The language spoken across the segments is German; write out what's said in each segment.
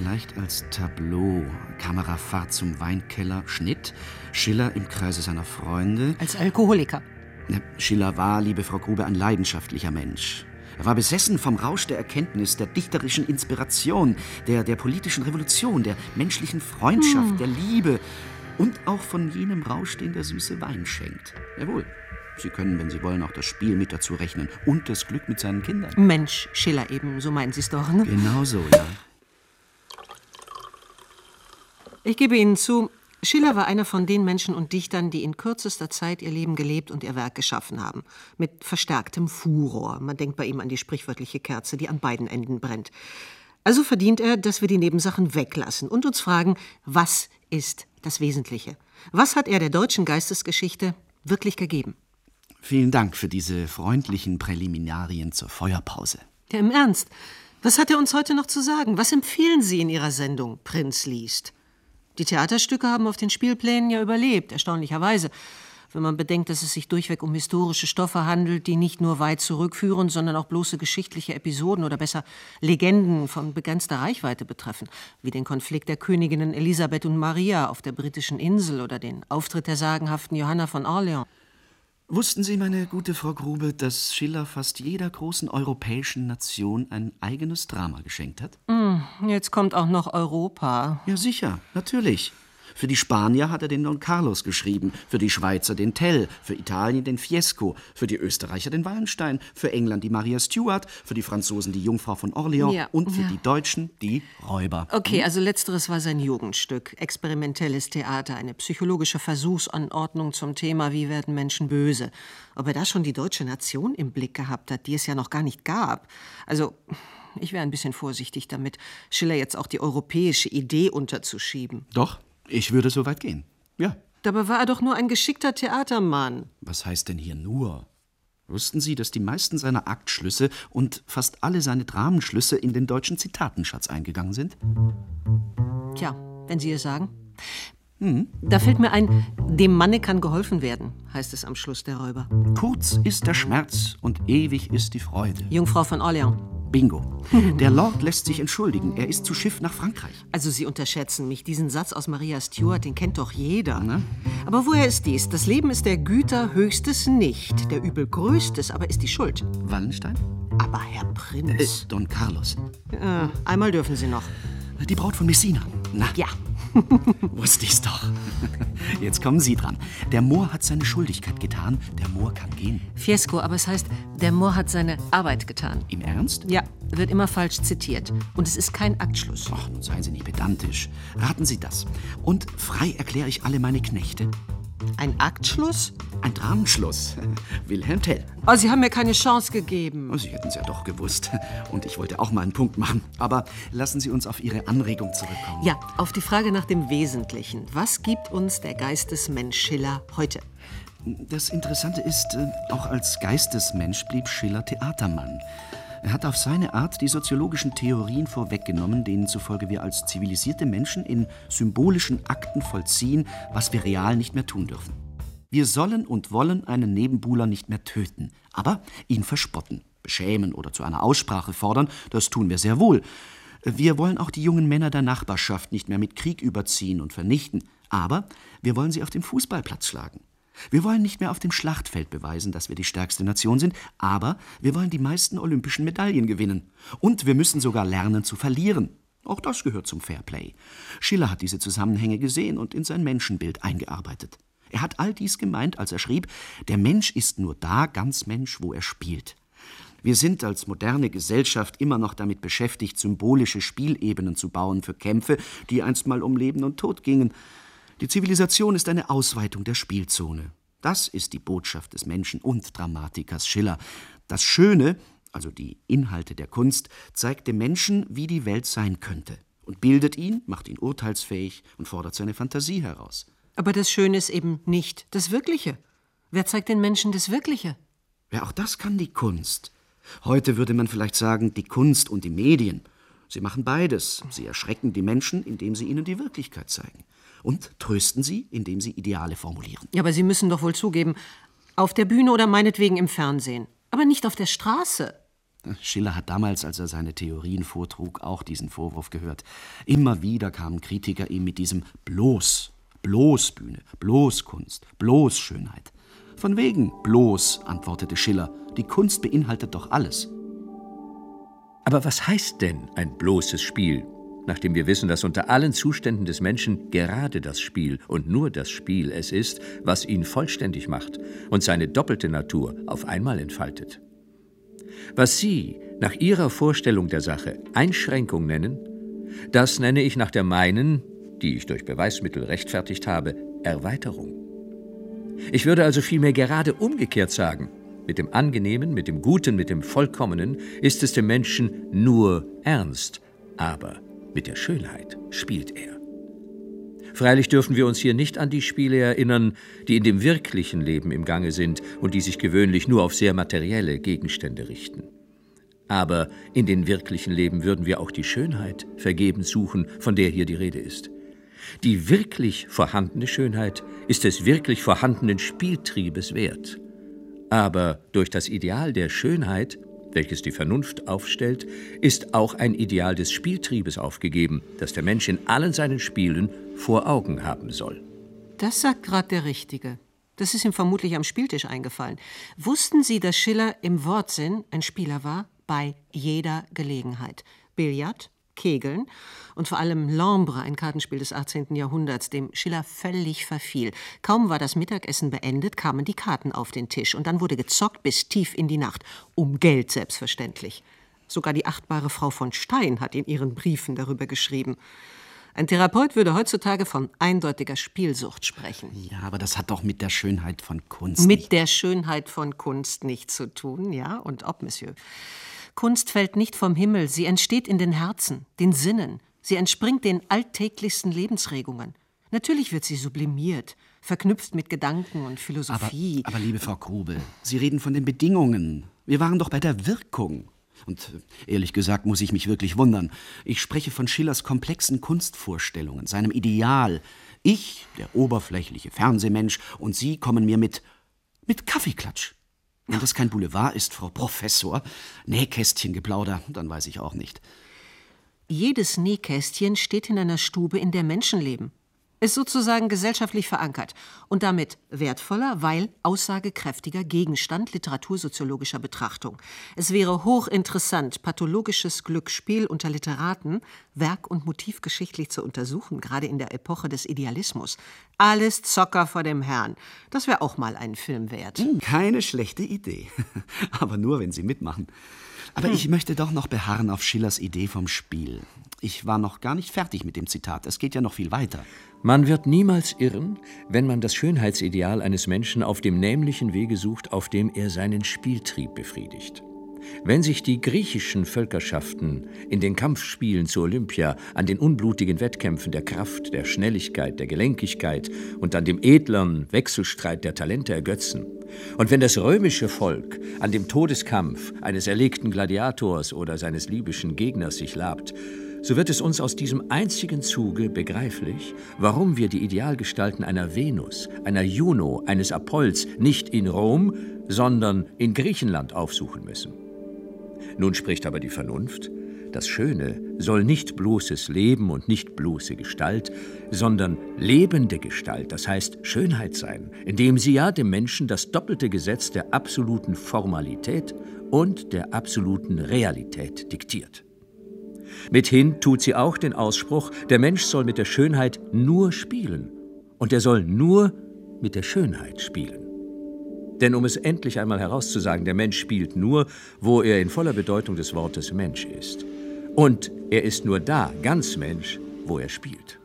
vielleicht als Tableau. Kamerafahrt zum Weinkeller, Schnitt. Schiller im Kreise seiner Freunde. Als Alkoholiker. Schiller war, liebe Frau Grube, ein leidenschaftlicher Mensch. Er war besessen vom Rausch der Erkenntnis, der dichterischen Inspiration, der politischen Revolution, der menschlichen Freundschaft, der Liebe und auch von jenem Rausch, den der süße Wein schenkt. Jawohl, Sie können, wenn Sie wollen, auch das Spiel mit dazu rechnen und das Glück mit seinen Kindern. Mensch, Schiller eben, so meinen Sie es doch, ne? Genau so, ja. Ich gebe Ihnen zu, Schiller war einer von den Menschen und Dichtern, die in kürzester Zeit ihr Leben gelebt und ihr Werk geschaffen haben. Mit verstärktem Furor. Man denkt bei ihm an die sprichwörtliche Kerze, die an beiden Enden brennt. Also verdient er, dass wir die Nebensachen weglassen und uns fragen, was ist das Wesentliche? Was hat er der deutschen Geistesgeschichte wirklich gegeben? Vielen Dank für diese freundlichen Präliminarien zur Feuerpause. Ja, im Ernst. Was hat er uns heute noch zu sagen? Was empfehlen Sie in Ihrer Sendung Prinz liest? Die Theaterstücke haben auf den Spielplänen ja überlebt, erstaunlicherweise. Wenn man bedenkt, dass es sich durchweg um historische Stoffe handelt, die nicht nur weit zurückführen, sondern auch bloße geschichtliche Episoden oder besser Legenden von begrenzter Reichweite betreffen, wie den Konflikt der Königinnen Elisabeth und Maria auf der britischen Insel oder den Auftritt der sagenhaften Johanna von Orleans. Wussten Sie, meine gute Frau Grube, dass Schiller fast jeder großen europäischen Nation ein eigenes Drama geschenkt hat? Jetzt kommt auch noch Europa. Ja, sicher, natürlich. Für die Spanier hat er den Don Carlos geschrieben, für die Schweizer den Tell, für Italien den Fiesco, für die Österreicher den Wallenstein, für England die Maria Stuart, für die Franzosen die Jungfrau von Orleans und für die Deutschen die Räuber. Okay, also letzteres war sein Jugendstück. Experimentelles Theater, eine psychologische Versuchsanordnung zum Thema, wie werden Menschen böse. Ob er da schon die deutsche Nation im Blick gehabt hat, die es ja noch gar nicht gab. Also, ich wäre ein bisschen vorsichtig damit, Schiller jetzt auch die europäische Idee unterzuschieben. Doch. Ich würde so weit gehen, ja. Dabei war er doch nur ein geschickter Theatermann. Was heißt denn hier nur? Wussten Sie, dass die meisten seiner Aktschlüsse und fast alle seine Dramenschlüsse in den deutschen Zitatenschatz eingegangen sind? Tja, wenn Sie es sagen. Da fällt mir ein, dem Manne kann geholfen werden, heißt es am Schluss der Räuber. Kurz ist der Schmerz und ewig ist die Freude. Jungfrau von Orleans. Bingo. Der Lord lässt sich entschuldigen. Er ist zu Schiff nach Frankreich. Also Sie unterschätzen mich. Diesen Satz aus Maria Stuart, den kennt doch jeder. Na? Aber woher ist dies? Das Leben ist der Güter höchstes nicht. Der Übel größtes aber ist die Schuld. Wallenstein? Aber Herr Prinz. Don Carlos. Einmal dürfen Sie noch. Die Braut von Messina. Na? Ja. Wusste ich's doch. Jetzt kommen Sie dran. Der Moor hat seine Schuldigkeit getan, der Moor kann gehen. Fiesco, aber es heißt, der Moor hat seine Arbeit getan. Im Ernst? Ja, wird immer falsch zitiert. Und es ist kein Aktschluss. Ach, nun seien Sie nicht pedantisch. Raten Sie das. Und frei erkläre ich alle meine Knechte. Ein Aktschluss? Ein Dramenschluss. Wilhelm Tell. Oh, Sie haben mir keine Chance gegeben. Oh, Sie hätten es ja doch gewusst. Und ich wollte auch mal einen Punkt machen. Aber lassen Sie uns auf Ihre Anregung zurückkommen. Ja, auf die Frage nach dem Wesentlichen. Was gibt uns der Geistesmensch Schiller heute? Das Interessante ist, auch als Geistesmensch blieb Schiller Theatermann. Er hat auf seine Art die soziologischen Theorien vorweggenommen, denen zufolge wir als zivilisierte Menschen in symbolischen Akten vollziehen, was wir real nicht mehr tun dürfen. Wir sollen und wollen einen Nebenbuhler nicht mehr töten, aber ihn verspotten, beschämen oder zu einer Aussprache fordern, das tun wir sehr wohl. Wir wollen auch die jungen Männer der Nachbarschaft nicht mehr mit Krieg überziehen und vernichten, aber wir wollen sie auf dem Fußballplatz schlagen. Wir wollen nicht mehr auf dem Schlachtfeld beweisen, dass wir die stärkste Nation sind, aber wir wollen die meisten olympischen Medaillen gewinnen. Und wir müssen sogar lernen zu verlieren. Auch das gehört zum Fairplay. Schiller hat diese Zusammenhänge gesehen und in sein Menschenbild eingearbeitet. Er hat all dies gemeint, als er schrieb, der Mensch ist nur da ganz Mensch, wo er spielt. Wir sind als moderne Gesellschaft immer noch damit beschäftigt, symbolische Spielebenen zu bauen für Kämpfe, die einst mal um Leben und Tod gingen. Die Zivilisation ist eine Ausweitung der Spielzone. Das ist die Botschaft des Menschen und Dramatikers Schiller. Das Schöne, also die Inhalte der Kunst, zeigt dem Menschen, wie die Welt sein könnte und bildet ihn, macht ihn urteilsfähig und fordert seine Fantasie heraus. Aber das Schöne ist eben nicht das Wirkliche. Wer zeigt den Menschen das Wirkliche? Ja, auch das kann die Kunst. Heute würde man vielleicht sagen, die Kunst und die Medien. Sie machen beides. Sie erschrecken die Menschen, indem sie ihnen die Wirklichkeit zeigen. Und trösten sie, indem sie Ideale formulieren. Ja, aber Sie müssen doch wohl zugeben, auf der Bühne oder meinetwegen im Fernsehen, aber nicht auf der Straße. Schiller hat damals, als er seine Theorien vortrug, auch diesen Vorwurf gehört. Immer wieder kamen Kritiker ihm mit diesem bloß Bühne, bloß Kunst, bloß Schönheit. Von wegen bloß, antwortete Schiller, die Kunst beinhaltet doch alles. Aber was heißt denn ein bloßes Spiel, nachdem wir wissen, dass unter allen Zuständen des Menschen gerade das Spiel und nur das Spiel es ist, was ihn vollständig macht und seine doppelte Natur auf einmal entfaltet? Was Sie nach Ihrer Vorstellung der Sache Einschränkung nennen, das nenne ich nach der meinen, die ich durch Beweismittel rechtfertigt habe, Erweiterung. Ich würde also vielmehr gerade umgekehrt sagen: Mit dem Angenehmen, mit dem Guten, mit dem Vollkommenen ist es dem Menschen nur ernst, aber mit der Schönheit spielt er. Freilich dürfen wir uns hier nicht an die Spiele erinnern, die in dem wirklichen Leben im Gange sind und die sich gewöhnlich nur auf sehr materielle Gegenstände richten. Aber in den wirklichen Leben würden wir auch die Schönheit vergebens suchen, von der hier die Rede ist. Die wirklich vorhandene Schönheit ist des wirklich vorhandenen Spieltriebes wert. Aber durch das Ideal der Schönheit, welches die Vernunft aufstellt, ist auch ein Ideal des Spieltriebes aufgegeben, das der Mensch in allen seinen Spielen vor Augen haben soll. Das sagt gerade der Richtige. Das ist ihm vermutlich am Spieltisch eingefallen. Wussten Sie, dass Schiller im Wortsinn ein Spieler war? Bei jeder Gelegenheit. Billard, Kegeln und vor allem L'Ombre, ein Kartenspiel des 18. Jahrhunderts, dem Schiller völlig verfiel. Kaum war das Mittagessen beendet, kamen die Karten auf den Tisch und dann wurde gezockt bis tief in die Nacht. Um Geld selbstverständlich. Sogar die achtbare Frau von Stein hat in ihren Briefen darüber geschrieben. Ein Therapeut würde heutzutage von eindeutiger Spielsucht sprechen. Ja, aber das hat doch mit der Schönheit von Kunst Mit der Schönheit von Kunst nichts zu tun, ja, und ob, Monsieur. Kunst fällt nicht vom Himmel, sie entsteht in den Herzen, den Sinnen. Sie entspringt den alltäglichsten Lebensregungen. Natürlich wird sie sublimiert, verknüpft mit Gedanken und Philosophie. Aber liebe Frau Grube, Sie reden von den Bedingungen. Wir waren doch bei der Wirkung. Und ehrlich gesagt muss ich mich wirklich wundern. Ich spreche von Schillers komplexen Kunstvorstellungen, seinem Ideal. Ich, der oberflächliche Fernsehmensch, und Sie kommen mir mit Kaffeeklatsch. Wenn das kein Boulevard ist, Frau Professor, Nähkästchengeplauder, dann weiß ich auch nicht. Jedes Nähkästchen steht in einer Stube, in der Menschen leben. Ist sozusagen gesellschaftlich verankert und damit wertvoller, weil aussagekräftiger Gegenstand literatursoziologischer Betrachtung. Es wäre hochinteressant, pathologisches Glücksspiel unter Literaten werk- und motivgeschichtlich zu untersuchen, gerade in der Epoche des Idealismus. Alles Zocker vor dem Herrn. Das wäre auch mal ein Film wert. Keine schlechte Idee. Aber nur, wenn Sie mitmachen. Aber ich möchte doch noch beharren auf Schillers Idee vom Spiel. Ich war noch gar nicht fertig mit dem Zitat. Es geht ja noch viel weiter. Man wird niemals irren, wenn man das Schönheitsideal eines Menschen auf dem nämlichen Wege sucht, auf dem er seinen Spieltrieb befriedigt. Wenn sich die griechischen Völkerschaften in den Kampfspielen zu Olympia an den unblutigen Wettkämpfen der Kraft, der Schnelligkeit, der Gelenkigkeit und an dem edleren Wechselstreit der Talente ergötzen, und wenn das römische Volk an dem Todeskampf eines erlegten Gladiators oder seines libyschen Gegners sich labt, so wird es uns aus diesem einzigen Zuge begreiflich, warum wir die Idealgestalten einer Venus, einer Juno, eines Apolls nicht in Rom, sondern in Griechenland aufsuchen müssen. Nun spricht aber die Vernunft: Das Schöne soll nicht bloßes Leben und nicht bloße Gestalt, sondern lebende Gestalt, das heißt Schönheit sein, indem sie ja dem Menschen das doppelte Gesetz der absoluten Formalität und der absoluten Realität diktiert. Mithin tut sie auch den Ausspruch, der Mensch soll mit der Schönheit nur spielen und er soll nur mit der Schönheit spielen. Denn um es endlich einmal herauszusagen, der Mensch spielt nur, wo er in voller Bedeutung des Wortes Mensch ist. Und er ist nur da, ganz Mensch, wo er spielt.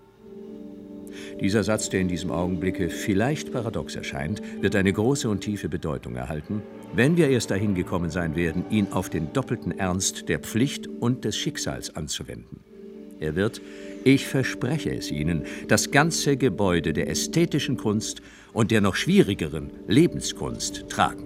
Dieser Satz, der in diesem Augenblicke vielleicht paradox erscheint, wird eine große und tiefe Bedeutung erhalten, wenn wir erst dahin gekommen sein werden, ihn auf den doppelten Ernst der Pflicht und des Schicksals anzuwenden. Er wird, ich verspreche es Ihnen, das ganze Gebäude der ästhetischen Kunst und der noch schwierigeren Lebenskunst tragen.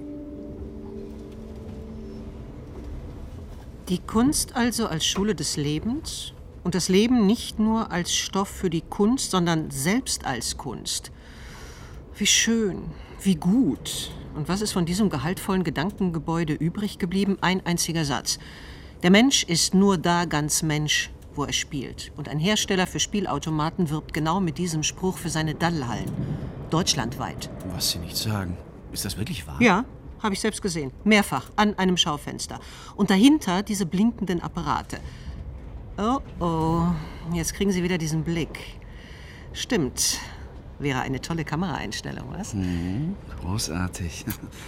Die Kunst also als Schule des Lebens und das Leben nicht nur als Stoff für die Kunst, sondern selbst als Kunst. Wie schön, Wie gut. Und was ist von diesem gehaltvollen Gedankengebäude übrig geblieben? Ein einziger Satz. Der Mensch ist nur da ganz Mensch, wo er spielt. Und ein Hersteller für Spielautomaten wirbt genau mit diesem Spruch für seine Dallhallen. Deutschlandweit. Was Sie nicht sagen. Ist das wirklich wahr? Ja, habe ich selbst gesehen. Mehrfach an einem Schaufenster. Und dahinter diese blinkenden Apparate. Oh, jetzt kriegen Sie wieder diesen Blick. Stimmt. Wäre eine tolle Kameraeinstellung, was? Großartig.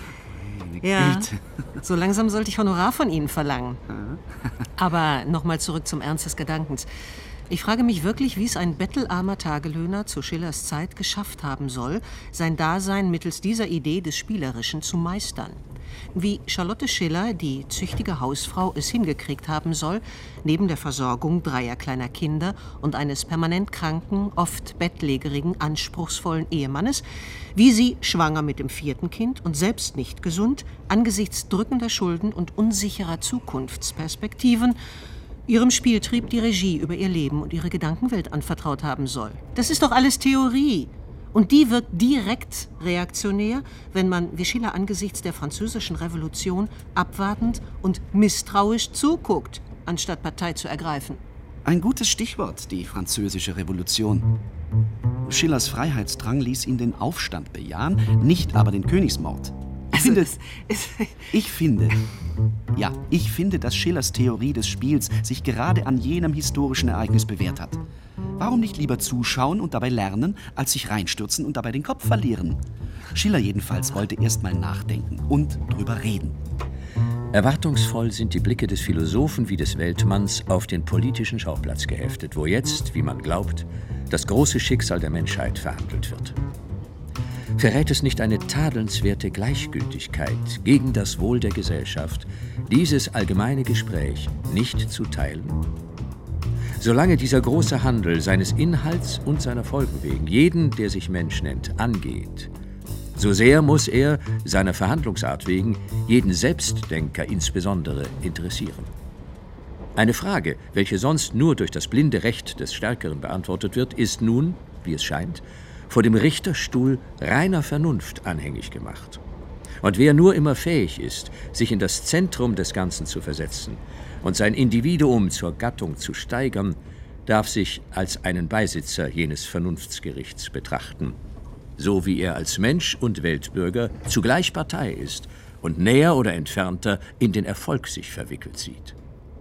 Ja, Güte. so langsam sollte ich Honorar von Ihnen verlangen. Aber nochmal zurück zum Ernst des Gedankens. Ich frage mich wirklich, wie es ein bettelarmer Tagelöhner zu Schillers Zeit geschafft haben soll, sein Dasein mittels dieser Idee des Spielerischen zu meistern. Wie Charlotte Schiller, die züchtige Hausfrau, es hingekriegt haben soll, neben der Versorgung 3 kleiner Kinder und eines permanent kranken, oft bettlägerigen, anspruchsvollen Ehemannes, wie sie, schwanger mit dem 4. Kind und selbst nicht gesund, angesichts drückender Schulden und unsicherer Zukunftsperspektiven, ihrem Spieltrieb die Regie über ihr Leben und ihre Gedankenwelt anvertraut haben soll. Das ist doch alles Theorie. Und die wirkt direkt reaktionär, wenn man, wie Schiller angesichts der Französischen Revolution, abwartend und misstrauisch zuguckt, anstatt Partei zu ergreifen. Ein gutes Stichwort, die Französische Revolution. Schillers Freiheitsdrang ließ ihn den Aufstand bejahen, nicht aber den Königsmord. Ich finde, dass Schillers Theorie des Spiels sich gerade an jenem historischen Ereignis bewährt hat. Warum nicht lieber zuschauen und dabei lernen, als sich reinstürzen und dabei den Kopf verlieren? Schiller jedenfalls wollte erst mal nachdenken und drüber reden. Erwartungsvoll sind die Blicke des Philosophen wie des Weltmanns auf den politischen Schauplatz geheftet, wo jetzt, wie man glaubt, das große Schicksal der Menschheit verhandelt wird. Verrät es nicht eine tadelnswerte Gleichgültigkeit gegen das Wohl der Gesellschaft, dieses allgemeine Gespräch nicht zu teilen? Solange dieser große Handel seines Inhalts und seiner Folgen wegen jeden, der sich Mensch nennt, angeht, so sehr muss er, seiner Verhandlungsart wegen, jeden Selbstdenker insbesondere interessieren. Eine Frage, welche sonst nur durch das blinde Recht des Stärkeren beantwortet wird, ist nun, wie es scheint, vor dem Richterstuhl reiner Vernunft anhängig gemacht. Und wer nur immer fähig ist, sich in das Zentrum des Ganzen zu versetzen und sein Individuum zur Gattung zu steigern, darf sich als einen Beisitzer jenes Vernunftsgerichts betrachten, so wie er als Mensch und Weltbürger zugleich Partei ist und näher oder entfernter in den Erfolg sich verwickelt sieht.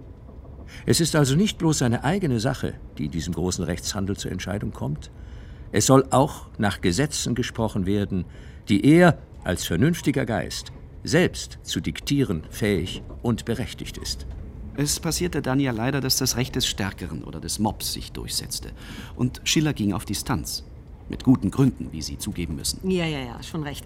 Es ist also nicht bloß seine eigene Sache, die in diesem großen Rechtshandel zur Entscheidung kommt. Es soll auch nach Gesetzen gesprochen werden, die er als vernünftiger Geist selbst zu diktieren fähig und berechtigt ist. Es passierte dann ja leider, dass das Recht des Stärkeren oder des Mobs sich durchsetzte. Und Schiller ging auf Distanz. Mit guten Gründen, wie Sie zugeben müssen. Ja, schon recht.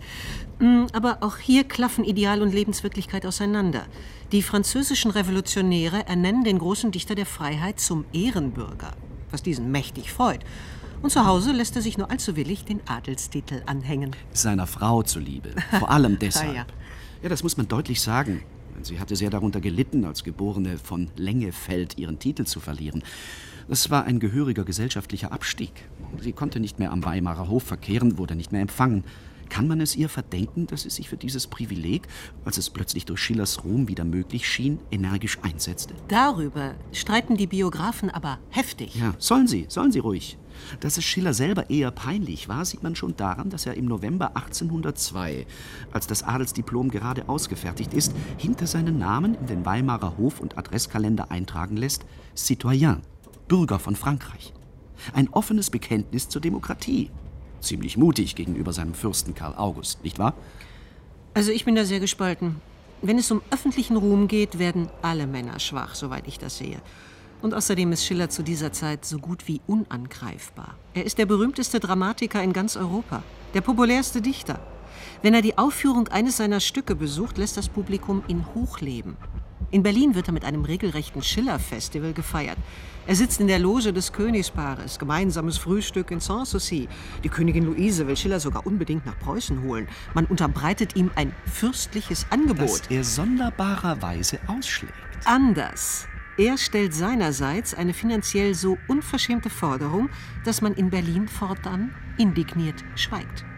Aber auch hier klaffen Ideal und Lebenswirklichkeit auseinander. Die französischen Revolutionäre ernennen den großen Dichter der Freiheit zum Ehrenbürger, was diesen mächtig freut. Und zu Hause lässt er sich nur allzu willig den Adelstitel anhängen. Seiner Frau zuliebe. Vor allem deshalb. Ja. Ja, das muss man deutlich sagen. Sie hatte sehr darunter gelitten, als Geborene von Lengefeld ihren Titel zu verlieren. Das war ein gehöriger gesellschaftlicher Abstieg. Sie konnte nicht mehr am Weimarer Hof verkehren, wurde nicht mehr empfangen. Kann man es ihr verdenken, dass sie sich für dieses Privileg, als es plötzlich durch Schillers Ruhm wieder möglich schien, energisch einsetzte? Darüber streiten die Biografen aber heftig. Ja, sollen sie ruhig. Dass es Schiller selber eher peinlich war, sieht man schon daran, dass er im November 1802, als das Adelsdiplom gerade ausgefertigt ist, hinter seinen Namen in den Weimarer Hof- und Adresskalender eintragen lässt: Citoyen, Bürger von Frankreich. Ein offenes Bekenntnis zur Demokratie. Ziemlich mutig gegenüber seinem Fürsten Karl August, nicht wahr? Also ich bin da sehr gespalten. Wenn es um öffentlichen Ruhm geht, werden alle Männer schwach, soweit ich das sehe. Und außerdem ist Schiller zu dieser Zeit so gut wie unangreifbar. Er ist der berühmteste Dramatiker in ganz Europa, der populärste Dichter. Wenn er die Aufführung eines seiner Stücke besucht, lässt das Publikum ihn hochleben. In Berlin wird er mit einem regelrechten Schiller-Festival gefeiert. Er sitzt in der Loge des Königspaares, gemeinsames Frühstück in Sanssouci. Die Königin Luise will Schiller sogar unbedingt nach Preußen holen. Man unterbreitet ihm ein fürstliches Angebot. Das er sonderbarerweise ausschlägt. Anders. Er stellt seinerseits eine finanziell so unverschämte Forderung, dass man in Berlin fortan indigniert schweigt.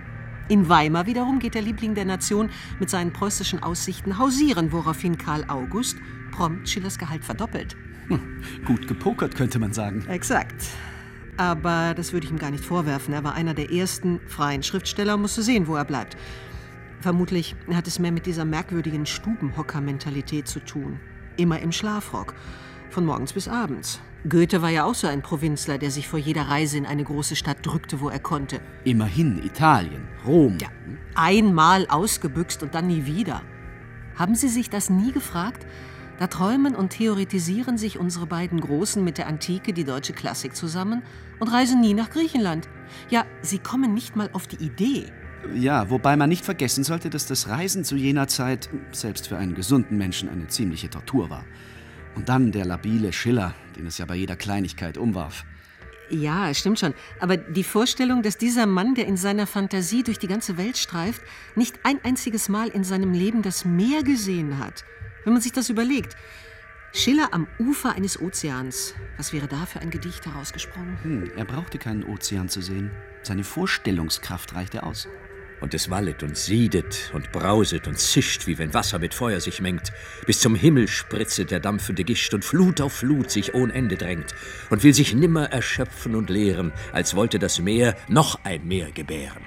In Weimar wiederum geht der Liebling der Nation mit seinen preußischen Aussichten hausieren, woraufhin Karl August prompt Schillers Gehalt verdoppelt. Gut gepokert, könnte man sagen. Exakt. Aber das würde ich ihm gar nicht vorwerfen. Er war einer der ersten freien Schriftsteller, musste sehen, wo er bleibt. Vermutlich hat es mehr mit dieser merkwürdigen Stubenhocker-Mentalität zu tun. Immer im Schlafrock. Von morgens bis abends. Goethe war ja auch so ein Provinzler, der sich vor jeder Reise in eine große Stadt drückte, wo er konnte. Immerhin Italien, Rom. Ja, einmal ausgebüxt und dann nie wieder. Haben Sie sich das nie gefragt? Da träumen und theoretisieren sich unsere beiden Großen mit der Antike die deutsche Klassik zusammen und reisen nie nach Griechenland. Ja, sie kommen nicht mal auf die Idee. Ja, wobei man nicht vergessen sollte, dass das Reisen zu jener Zeit, selbst für einen gesunden Menschen, eine ziemliche Tortur war. Und dann der labile Schiller, den es ja bei jeder Kleinigkeit umwarf. Ja, stimmt schon. Aber die Vorstellung, dass dieser Mann, der in seiner Fantasie durch die ganze Welt streift, nicht ein einziges Mal in seinem Leben das Meer gesehen hat. Wenn man sich das überlegt. Schiller am Ufer eines Ozeans. Was wäre da für ein Gedicht herausgesprungen? Er brauchte keinen Ozean zu sehen. Seine Vorstellungskraft reichte aus. Und es wallet und siedet und brauset und zischt, wie wenn Wasser mit Feuer sich mengt. Bis zum Himmel spritzet der dampfende Gischt und Flut auf Flut sich ohne Ende drängt und will sich nimmer erschöpfen und leeren, als wollte das Meer noch ein Meer gebären.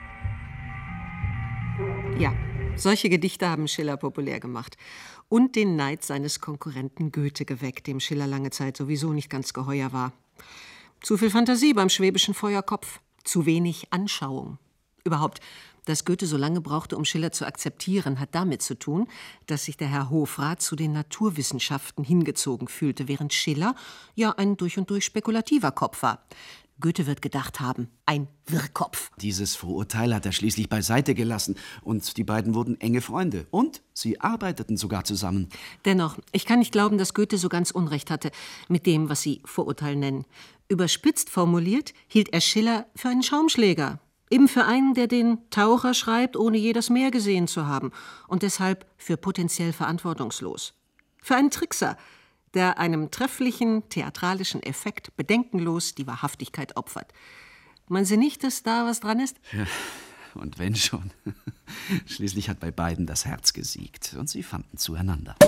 Ja, solche Gedichte haben Schiller populär gemacht. Und den Neid seines Konkurrenten Goethe geweckt, dem Schiller lange Zeit sowieso nicht ganz geheuer war. Zu viel Fantasie beim schwäbischen Feuerkopf, zu wenig Anschauung. Überhaupt, dass Goethe so lange brauchte, um Schiller zu akzeptieren, hat damit zu tun, dass sich der Herr Hofrat zu den Naturwissenschaften hingezogen fühlte, während Schiller ja ein durch und durch spekulativer Kopf war. Goethe wird gedacht haben, ein Wirrkopf. Dieses Vorurteil hat er schließlich beiseite gelassen und die beiden wurden enge Freunde. Und sie arbeiteten sogar zusammen. Dennoch, ich kann nicht glauben, dass Goethe so ganz Unrecht hatte mit dem, was Sie Vorurteil nennen. Überspitzt formuliert hielt er Schiller für einen Schaumschläger. Eben für einen, der den Taucher schreibt, ohne je das Meer gesehen zu haben und deshalb für potenziell verantwortungslos. Für einen Trickser, der einem trefflichen theatralischen Effekt bedenkenlos die Wahrhaftigkeit opfert. Meinen Sie nicht, dass da was dran ist? Ja, und wenn schon. Schließlich hat bei beiden das Herz gesiegt und sie fanden zueinander.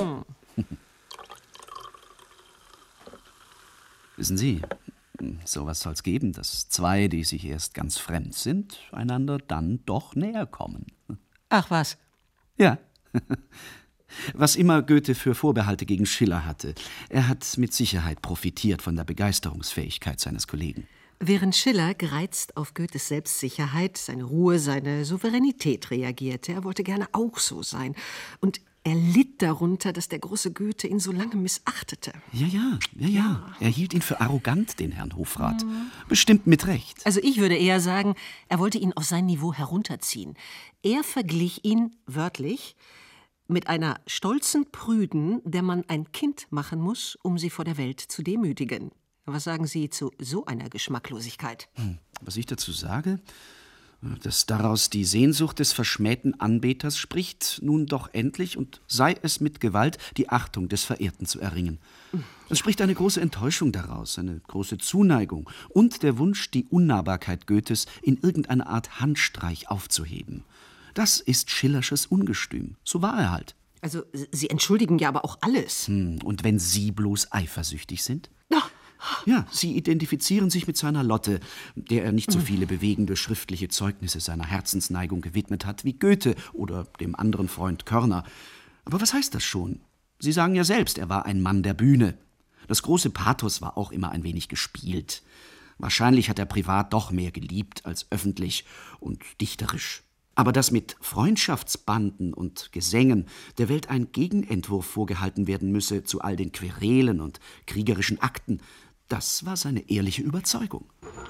Wissen Sie, sowas soll's geben, dass zwei, die sich erst ganz fremd sind, einander dann doch näher kommen. Ach was. Ja. Was immer Goethe für Vorbehalte gegen Schiller hatte, er hat mit Sicherheit profitiert von der Begeisterungsfähigkeit seines Kollegen. Während Schiller gereizt auf Goethes Selbstsicherheit, seine Ruhe, seine Souveränität reagierte, er wollte gerne auch so sein. Und er litt darunter, dass der große Goethe ihn so lange missachtete. Ja. Er hielt ihn für arrogant, den Herrn Hofrat. Bestimmt mit Recht. Also ich würde eher sagen, er wollte ihn auf sein Niveau herunterziehen. Er verglich ihn wörtlich mit einer stolzen Prüden, der man ein Kind machen muss, um sie vor der Welt zu demütigen. Was sagen Sie zu so einer Geschmacklosigkeit? Was ich dazu sage, dass daraus die Sehnsucht des verschmähten Anbeters spricht, nun doch endlich, und sei es mit Gewalt, die Achtung des Verehrten zu erringen. Es spricht eine große Enttäuschung daraus, eine große Zuneigung und der Wunsch, die Unnahbarkeit Goethes in irgendeiner Art Handstreich aufzuheben. Das ist Schillersches Ungestüm. So war er halt. Also, Sie entschuldigen ja aber auch alles. Und wenn Sie bloß eifersüchtig sind? Ja, Sie identifizieren sich mit seiner Lotte, der er nicht so viele bewegende schriftliche Zeugnisse seiner Herzensneigung gewidmet hat wie Goethe oder dem anderen Freund Körner. Aber was heißt das schon? Sie sagen ja selbst, er war ein Mann der Bühne. Das große Pathos war auch immer ein wenig gespielt. Wahrscheinlich hat er privat doch mehr geliebt als öffentlich und dichterisch. Aber dass mit Freundschaftsbanden und Gesängen der Welt ein Gegenentwurf vorgehalten werden müsse zu all den Querelen und kriegerischen Akten, das war seine ehrliche Überzeugung.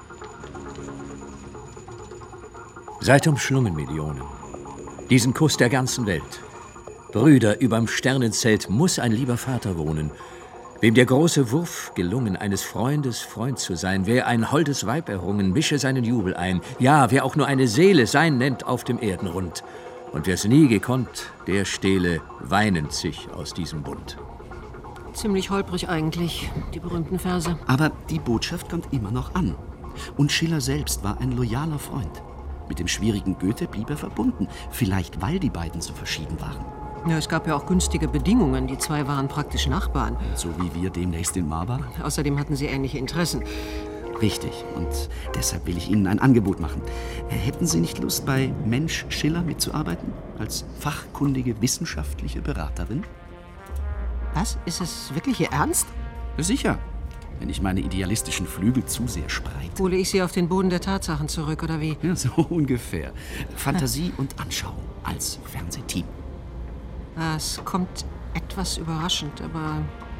Seid umschlungen, Millionen. Diesen Kuss der ganzen Welt. Brüder, überm Sternenzelt muss ein lieber Vater wohnen. Wem der große Wurf gelungen, eines Freundes Freund zu sein, wer ein holdes Weib errungen, mische seinen Jubel ein. Ja, wer auch nur eine Seele sein nennt auf dem Erdenrund. Und wer's nie gekonnt, der stehle weinend sich aus diesem Bund. Ziemlich holprig eigentlich, die berühmten Verse. Aber die Botschaft kommt immer noch an. Und Schiller selbst war ein loyaler Freund. Mit dem schwierigen Goethe blieb er verbunden. Vielleicht, weil die beiden so verschieden waren. Ja, es gab ja auch günstige Bedingungen. Die zwei waren praktisch Nachbarn. So wie wir demnächst in Marbar. Außerdem hatten sie ähnliche Interessen. Richtig. Und deshalb will ich Ihnen ein Angebot machen. Hätten Sie nicht Lust, bei Mensch Schiller mitzuarbeiten? Als fachkundige wissenschaftliche Beraterin? Was? Ist es wirklich Ihr Ernst? Sicher. Wenn ich meine idealistischen Flügel zu sehr spreite. Hole ich Sie auf den Boden der Tatsachen zurück, oder wie? Ja, so ungefähr. Fantasie und Anschauung als Fernsehteam. Es kommt etwas überraschend, aber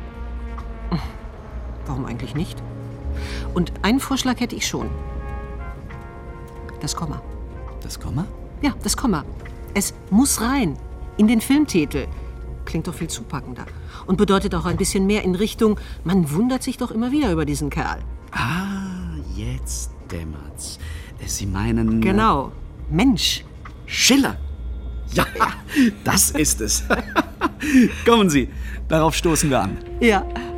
warum eigentlich nicht? Und einen Vorschlag hätte ich schon. Das Komma. Das Komma? Ja, das Komma. Es muss rein. In den Filmtitel. Klingt doch viel zupackender. Und bedeutet auch ein bisschen mehr in Richtung, man wundert sich doch immer wieder über diesen Kerl. Ah, jetzt dämmert's. Sie meinen... Genau. Mensch. Schiller. Ja, das ist es. Kommen Sie, darauf stoßen wir an. Ja.